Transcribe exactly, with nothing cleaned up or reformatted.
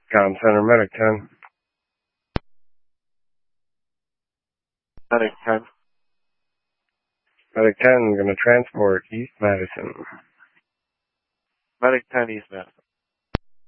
Com Center, Medic ten. Medic ten. Medic ten, going to transport East Madison. Medic ten, East Madison.